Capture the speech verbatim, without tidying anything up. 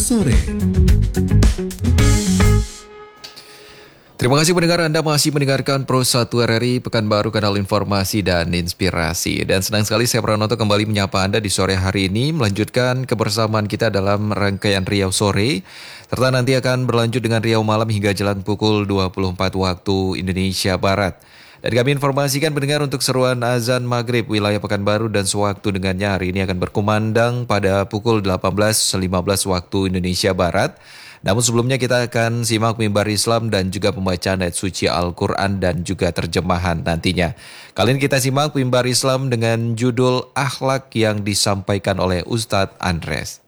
Sore. Terima kasih pendengar, Anda masih mendengarkan Pro satu R R I, Pekanbaru, kanal informasi dan inspirasi. Dan senang sekali saya Pranoto kembali menyapa Anda di sore hari ini, melanjutkan kebersamaan kita dalam rangkaian Riau Sore, serta nanti akan berlanjut dengan Riau Malam hingga jalan pukul dua puluh empat waktu Indonesia Barat. Dan kami informasikan pendengar untuk seruan azan maghrib wilayah Pekanbaru dan sewaktu dengannya hari ini akan berkumandang pada pukul delapan belas lima belas waktu Indonesia Barat. Namun sebelumnya kita akan simak mimbar Islam dan juga pembacaan ayat suci Al-Quran dan juga terjemahan nantinya. Kali ini kita simak mimbar Islam dengan judul Akhlak yang disampaikan oleh Ustadz Andres.